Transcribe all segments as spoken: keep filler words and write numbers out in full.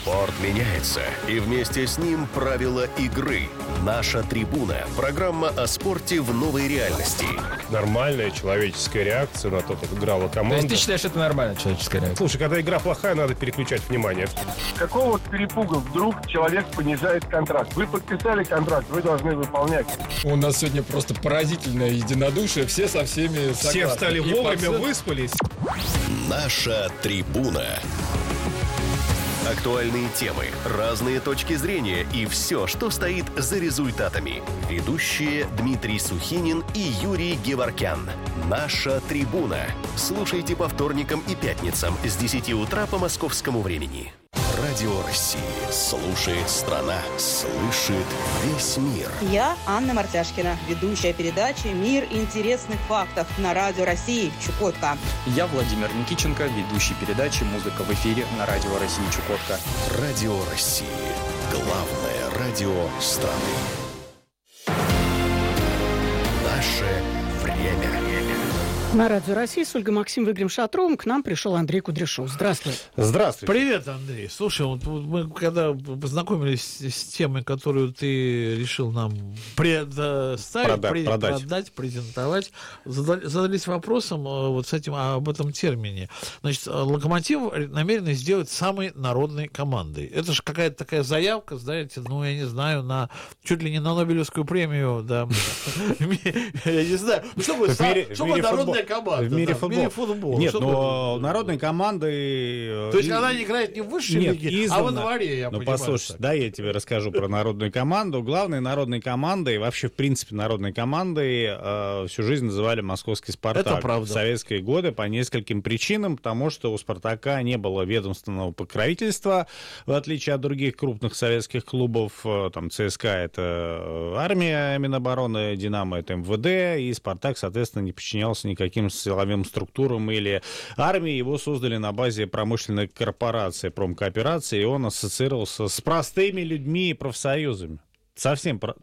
Спорт меняется, и вместе с ним правила игры. «Наша трибуна» – программа о спорте в новой реальности. Нормальная человеческая реакция на то, как играла команда. То есть ты считаешь, это нормальная человеческая реакция? Слушай, когда игра плохая, надо переключать внимание. Какого перепуга вдруг человек понижает контракт? Вы подписали контракт, вы должны выполнять. У нас сегодня просто поразительное единодушие, все со всеми согласны. Все встали И вовремя, пацан... выспались. «Наша трибуна». Актуальные темы, разные точки зрения и все, что стоит за результатами. Ведущие Дмитрий Сухинин и Юрий Геворкян. «Наша трибуна». Слушайте по вторникам и пятницам с десяти утра по московскому времени. Радио России. Слушает страна. Слышит весь мир. Я Анна Мартяшкина, ведущая передачи «Мир интересных фактов» на Радио России Чукотка. Я Владимир Никиченко, ведущий передачи «Музыка в эфире» на Радио России Чукотка. Радио России. Главное радио страны. Наше время. На Радио России с Ольгой Максимовной, Игорем Шатровым к нам пришел Андрей Кудряшов. Здравствуй. Здравствуйте. Привет, Андрей. Слушай, вот мы когда познакомились с темой, которую ты решил нам предоставить, Прода- при- продать. продать, презентовать, задали- задались вопросом э, вот с этим, об этом термине. Значит, «Локомотив» намерен сделать самой народной командой. Это же какая-то такая заявка, знаете, ну, я не знаю, на чуть ли не на Нобелевскую премию, да. Я не знаю. Что будет народная команда? В мире футбола. В мире футбола. Нет, Что но будет? народной командой... То есть она не играет не в высшей Нет, лиге, издавна. а во дворе, я ну, понимаю. послушай, так. да, я тебе расскажу про народную команду. Главной народной командой, вообще, в принципе, народной командой э, всю жизнь называли московский «Спартак». Это правда. В советские годы по нескольким причинам, потому что у «Спартака» не было ведомственного покровительства, в отличие от других крупных советских клубов. Там ЦСКА — это армия Минобороны, «Динамо» — это эм вэ дэ, и «Спартак», соответственно, не подчинялся никаким силовым структурам или армии. Его создали на базе промышленной корпорации, промкооперации, и он ассоциировался с простыми людьми и профсоюзами. Совсем про...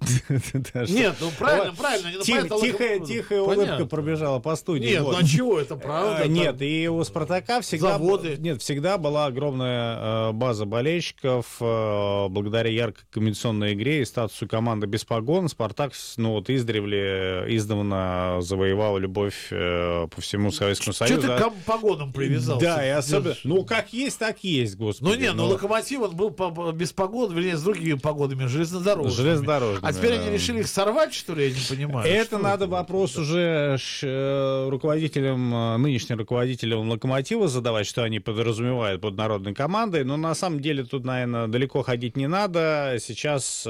Нет, ну правильно, правильно. ну, Тих- понятно, Тихая, локомотив. тихая улыбка Понятно. пробежала по студии. Нет, вот. ну а чего, это правда? А, Нет, там и у «Спартака» всегда, заводы. нет, всегда была огромная э, база болельщиков. Э, благодаря яркой комбинационной игре и статусу команды без погон «Спартак», ну, вот издревле, издавна завоевал любовь э, по всему Советскому Что Союзу. ты к погонам привязался? Да, и особенно... Держишь. Ну, как есть, так есть, господи. Ну, не, ну, «Локомотив», он был по- по- без погон, вернее, с другими погодами, железнодорожными. Железнодорожными, А теперь да. они решили их сорвать, что ли, я не понимаю. Это Что надо это? вопрос уже ш- э, руководителям, э, нынешним руководителям «Локомотива» задавать, что они подразумевают под народной командой. Но на самом деле тут, наверное, далеко ходить не надо. Сейчас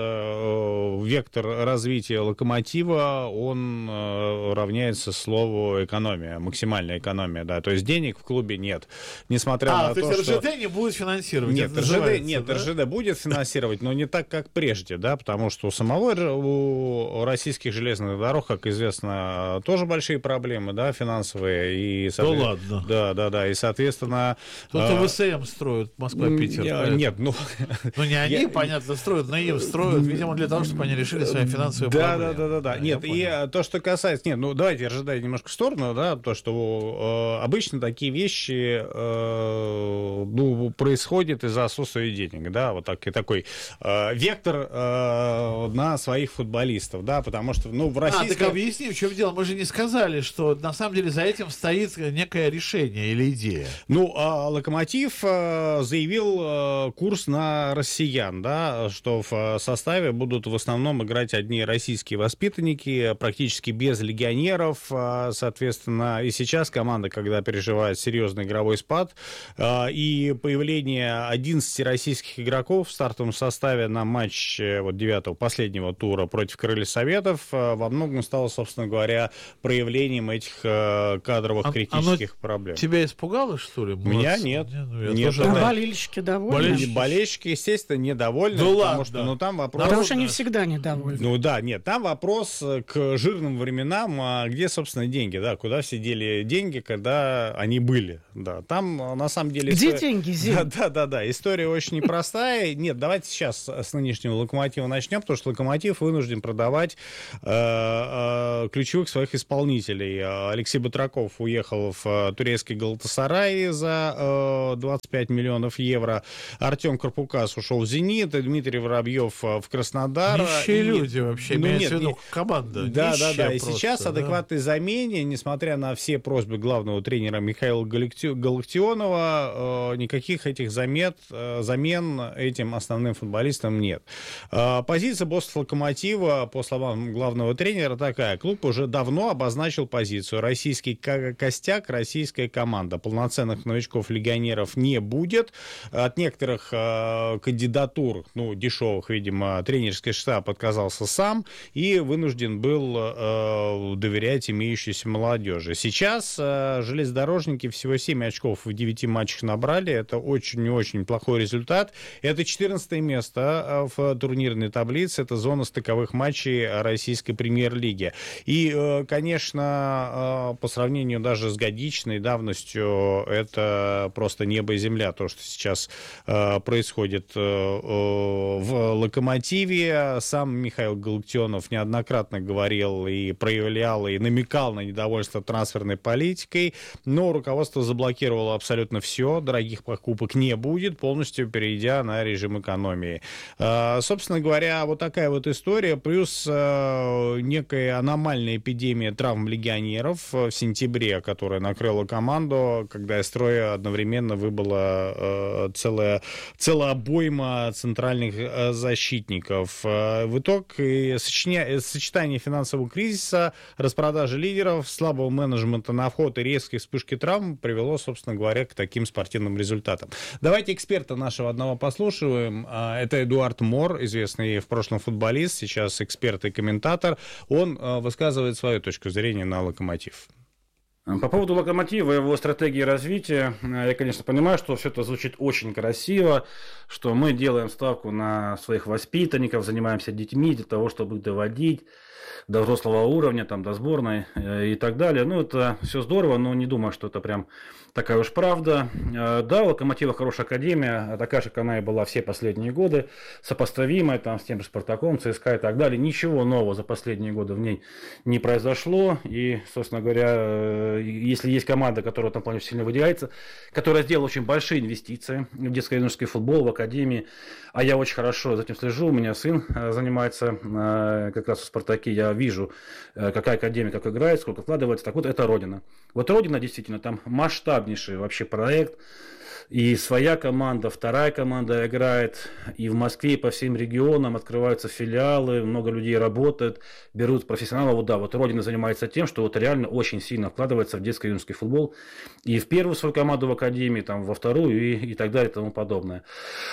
э, вектор развития «Локомотива», он э, равняется слову экономия, максимальная экономия, да. То есть денег в клубе нет. Несмотря А, на то то, есть что... РЖД не будет финансировать? Нет, это РЖД, называется, нет, да? РЖД будет финансировать, но не так, как прежде, да, потому что у самого, Р- у российских железных дорог, как известно, тоже большие проблемы, да, финансовые. И, Да соответ- ладно. Да, да, да, и, соответственно... Тут а, ВСМ строят, Москва-Питер. не- поэтому. Нет, ну... Ну, не они, Я- понятно, строят, но им строят, видимо, для того, чтобы они решили свои финансовые Да, проблемы. да, да, да, да. я Нет, и понял. э, то, что касается... Нет, ну давайте РЖД немножко в сторону, да, то, что э, обычно такие вещи э, ну, происходят из-за отсутствия денег, да, вот так, и такой э, вектор э, на своих футболистов, да, потому что, ну, в А, российском... так объясни, в чем дело. Мы же не сказали, что на самом деле за этим стоит некое решение или идея. Ну, а «Локомотив» э, заявил э, курс на россиян, да, что в э, составе будут в основном играть одни российские воспитанники, практически без легионеров, э, соответственно, и сейчас команда, когда переживает серьезный игровой спад, э, и появление одиннадцати российских игроков в стартовом составе на матч э, вот девятого, последнего тура против Крыльев Советов э, во многом стало, собственно говоря, проявлением этих э, кадровых А- критических оно проблем. Тебя испугало, что ли? Меня Молодцы. нет. ну, я Нет, тоже, это- А да. болельщики довольны? Болельщики. И болельщики, естественно, недовольны, Да потому ладно. что, ну, там вопрос... Потому что они Народная. всегда недовольны. Ну да, нет, там вопрос к жирным временам, а где, собственно, деньги, да, куда все дели деньги, когда они были, да, там, на самом деле... Где история- деньги, Зин? Да, да, да, да, история очень непростая. Нет, давайте сейчас с нынешнего «Локомотива» начнем. начнем, потому что «Локомотив» вынужден продавать э, э, ключевых своих исполнителей. Алексей Батраков уехал в турецкий «Галатасарай» за э, двадцать пять миллионов евро. Артем Карпукас ушел в «Зенит», Дмитрий Воробьев в Краснодар. Нищие и... люди вообще, ну, имеется нет, в виду не... команда. Да, да, да. И просто, сейчас да. адекватной замене, несмотря на все просьбы главного тренера Михаила Галактионова, э, никаких этих замет, э, замен этим основным футболистам нет. Э, позиция босса «Локомотива», по словам главного тренера, такая. Клуб уже давно обозначил позицию. Российский костяк, российская команда. Полноценных новичков-легионеров не будет. От некоторых э, кандидатур, ну, дешевых, видимо, тренерский штаб отказался сам и вынужден был э, доверять имеющейся молодежи. Сейчас э, железнодорожники всего семь очков в девяти матчах набрали. Это очень-очень плохой результат. Это четырнадцатое место в турнирной таблице. Это зона стыковых матчей российской премьер-лиги. И, э, конечно, э, по сравнению даже с годичной давностью, это просто небо и земля. То, что сейчас э, происходит э, в «Локомотиве». Сам Михаил Галактионов неоднократно говорил и проявлял, и намекал на недовольство трансферной политикой, но руководство заблокировало абсолютно все, дорогих покупок не будет, полностью перейдя на режим экономии. Собственно говоря, вот такая вот история, плюс некая аномальная эпидемия травм легионеров в сентябре, которая накрыла команду, когда из строя одновременно выбыла целая, целая обойма центральных защитников. В итог сочетание финансового кризиса, распродажи лидеров, слабого менеджмента на вход и резкой вспышки травм привело, собственно говоря, к таким спортивным результатам. Давайте эксперта нашего одного послушаем. Это Эдуард Мор, известный в прошлом футболист, сейчас эксперт и комментатор. Он высказывает свою точку зрения на «Локомотив». По поводу «Локомотива» и его стратегии развития, я, конечно, понимаю, что все это звучит очень красиво, что мы делаем ставку на своих воспитанников, занимаемся детьми для того, чтобы их доводить до взрослого уровня, там, до сборной и так далее. Ну, это все здорово, но не думаю, что это прям такая уж правда. Да, у «Локомотива» хорошая академия, такая же, как она и была все последние годы, сопоставимая там с тем же «Спартаком», ЦСКА и так далее. Ничего нового за последние годы в ней не произошло. И, собственно говоря, если есть команда, которая в этом плане сильно выделяется, которая сделала очень большие инвестиции в детско-юношеский футбол, в академии, а я очень хорошо за этим слежу, у меня сын занимается как раз в «Спартаке», я вижу, какая академия как играет, сколько вкладывается. Так вот, это «Родина». Вот «Родина» действительно там масштабнейший вообще проект. И своя команда, вторая команда играет, и в Москве, и по всем регионам открываются филиалы, много людей работают, берут профессионалов. Вот да, вот «Родина» занимается тем, что вот реально очень сильно вкладывается в детско-юношеский футбол. И в первую свою команду в академии, там, во вторую и, и так далее и тому подобное.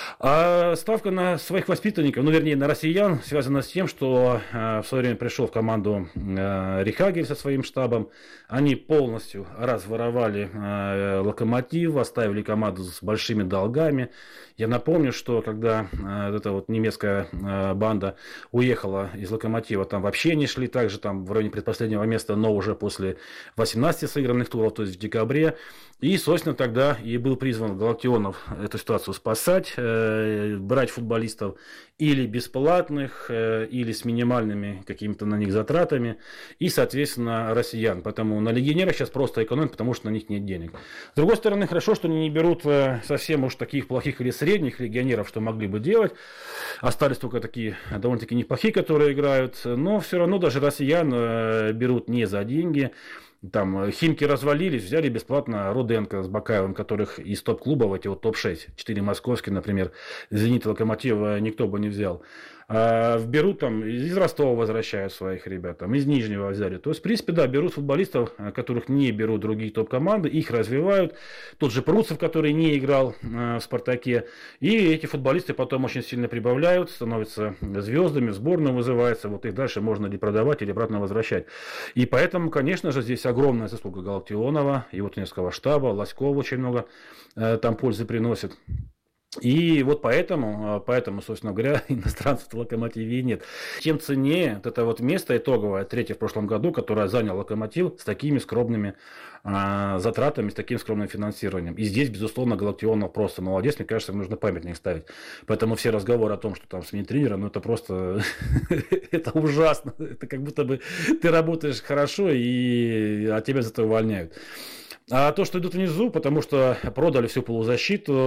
А ставка на своих воспитанников, ну, вернее, на россиян, связана с тем, что э, в свое время пришел в команду э, Рихагель со своим штабом. Они полностью разворовали э, «Локомотив», оставили команду с большими долгами. Я напомню, что когда э, эта вот немецкая э, банда уехала из «Локомотива», там вообще не шли также там в районе предпоследнего места, но уже после восемнадцати сыгранных туров, то есть в декабре. И, собственно, тогда и был призван Галактионов эту ситуацию спасать, э, брать футболистов или бесплатных, э, или с минимальными какими-то на них затратами, и, соответственно, россиян. Поэтому на легионерах сейчас просто экономят, потому что на них нет денег. С другой стороны, хорошо, что они не берут э, совсем уж таких плохих или средних легионеров, что могли бы делать. Остались только такие довольно-таки неплохие, которые играют, но все равно даже россиян э, берут не за деньги. Там Химки развалились, взяли бесплатно Руденко с Бакаевым, которых из топ-клубов, эти вот топ шесть, четыре московские, например, «Зенит», «Локомотива» никто бы не взял. А берут там, из Ростова возвращают своих ребят, там, из Нижнего взяли. То есть, в принципе, да, берут футболистов, которых не берут другие топ-команды, их развивают. Тот же Пруцев, который не играл э, в «Спартаке». И эти футболисты потом очень сильно прибавляют, становятся звездами, в сборную вызываются. Вот их дальше можно или продавать, или обратно возвращать. И поэтому, конечно же, здесь огромная заслуга Галактионова, его тренерского штаба, Лоськова очень много э, там пользы приносит. И вот поэтому, поэтому, собственно говоря, иностранцев в «Локомотиве и нет. Тем ценнее вот это вот место итоговое, третье в прошлом году, которое занял «Локомотив» с такими скромными а, затратами, с таким скромным финансированием. И здесь, безусловно, Галактионов просто молодец. Мне кажется, нужно памятник ставить. Поэтому все разговоры о том, что там сменить тренера, ну это просто это ужасно. Это как будто бы ты работаешь хорошо, и от тебя за это увольняют. А то, что идут внизу, потому что продали всю полузащиту,